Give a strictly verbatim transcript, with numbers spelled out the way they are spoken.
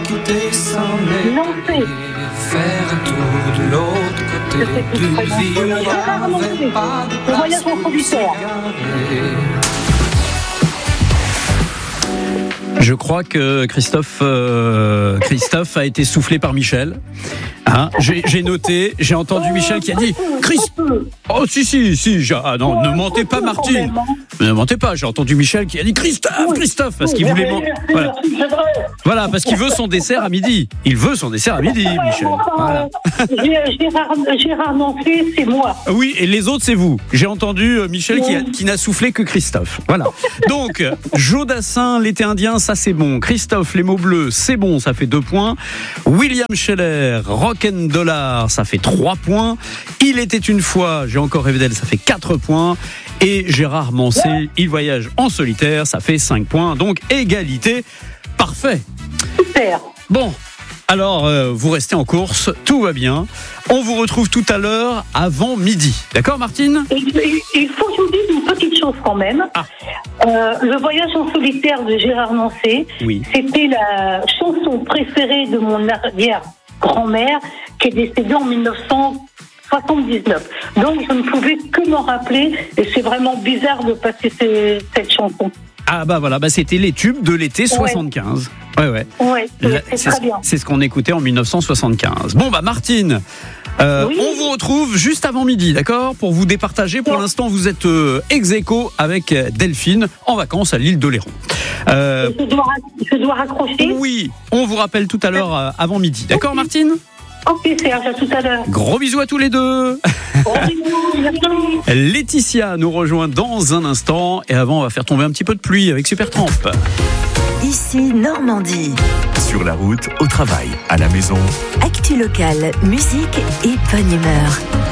côté s'en est allé, faire un tour de l'autre côté d'une vie où il n'y avait pas de place pour se garer. Je crois que Christophe, euh, Christophe a été soufflé par Michel. Hein, j'ai, j'ai noté, j'ai entendu Michel qui a dit Christ. Oh si si si. j'ai- Ah non, ne mentez pas, Martine. Ne mentez pas. J'ai entendu Michel qui a dit Christophe, Christophe, parce qu'il voulait. man- Voilà. Voilà, parce qu'il veut son dessert à midi. Il veut son dessert à midi, Michel. Voilà. Gérard, Gérard Nancy, c'est moi. Oui, et les autres, c'est vous. J'ai entendu euh, Michel qui, a- qui n'a soufflé que Christophe. Voilà. Donc, euh, Jodassin, l'été indien, ça c'est bon. Christophe, les mots bleus, c'est bon, ça fait deux points. William Scheller, Rock'n'Dollar, ça fait trois points. Il était une fois, j'ai encore rêvé d'elle, ça fait quatre points. Et Gérard Manset, il voyage en solitaire, ça fait cinq points. Donc, égalité. Parfait. Super. Bon, alors euh, vous restez en course, tout va bien. On vous retrouve tout à l'heure avant midi. D'accord, Martine ? Et, et- il faut que je vous dise une petite chose quand même. Ah. Euh, le voyage en solitaire de Gérard Nancy, Oui. c'était la chanson préférée de mon arrière-grand-mère qui est décédée en dix-neuf cent soixante-dix-neuf. Donc je ne pouvais que m'en rappeler et c'est vraiment bizarre de passer ces- cette chanson. Ah bah voilà, bah c'était les tubes de l'été soixante-quinze. Ouais, ouais. Ouais, Là, c'est c'est, très bien. c'est ce qu'on écoutait en dix-neuf cent soixante-quinze. Bon bah Martine, euh, Oui. on vous retrouve juste avant midi, d'accord ? Pour vous départager. Pour Oui. l'instant, vous êtes euh, ex aequo avec Delphine en vacances à l'île d'Oléron. Euh, Je dois, rac- je dois raccrocher. oui, on vous rappelle tout à l'heure euh, avant midi. D'accord, Martine ? Ok, Serge, à tout à l'heure. Gros bisous à tous les deux. Au revoir, merci. Laetitia nous rejoint dans un instant. Et avant, on va faire tomber un petit peu de pluie avec Supertramp. Ici Normandie. Sur la route, au travail, à la maison. Actu locale, musique et bonne humeur.